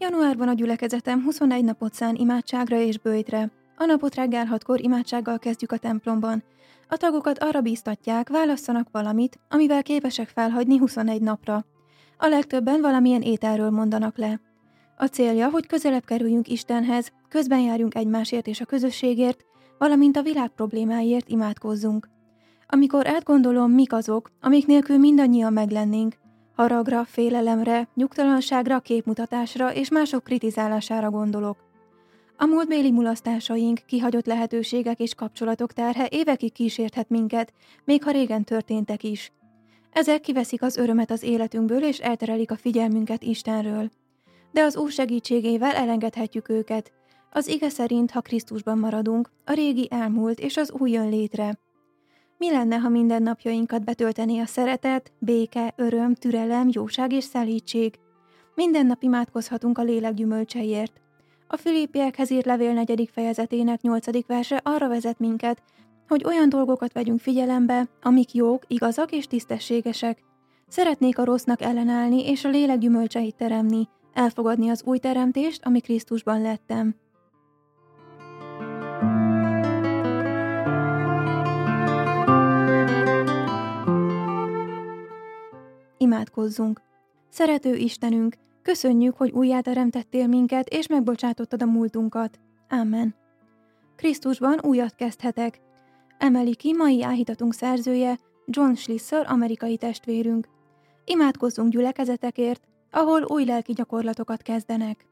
Januárban a gyülekezetem 21 napot szán imádságra és böjtre. A napot reggel 6-kor imádsággal kezdjük a templomban. A tagokat arra bíztatják, válasszanak valamit, amivel képesek felhagyni 21 napra. A legtöbben valamilyen ételről mondanak le. A célja, hogy közelebb kerüljünk Istenhez, közben járjunk egymásért és a közösségért, valamint a világ problémáiért imádkozzunk. Amikor átgondolom, mik azok, amik nélkül mindannyian meglennénk, haragra, félelemre, nyugtalanságra, képmutatásra és mások kritizálására gondolok. A múltbéli mulasztásaink, kihagyott lehetőségek és kapcsolatok terhe évekig kísérthet minket, még ha régen történtek is. Ezek kiveszik az örömet az életünkből és elterelik a figyelmünket Istenről. De az Úr segítségével elengedhetjük őket. Az ige szerint, ha Krisztusban maradunk, a régi elmúlt és az új jön létre. Mi lenne, ha mindennapjainkat betöltené a szeretet, béke, öröm, türelem, jóság és szelídség? Minden nap imádkozhatunk a lélek gyümölcseiért. A Filippiekhez írt levél 4. fejezetének 8. verse arra vezet minket, hogy olyan dolgokat vegyünk figyelembe, amik jók, igazak és tisztességesek. Szeretnék a rossznak ellenállni és a lélek gyümölcseit teremni, elfogadni az új teremtést, ami Krisztusban lettem. Imádkozzunk! Szerető Istenünk, köszönjük, hogy újjáteremtettél minket, és megbocsátottad a múltunkat. Ámen. Krisztusban újat kezdhetek. Emeli ki mai áhítatunk szerzője, John Schlisser, amerikai testvérünk. Imádkozzunk gyülekezetekért, ahol új lelki gyakorlatokat kezdenek.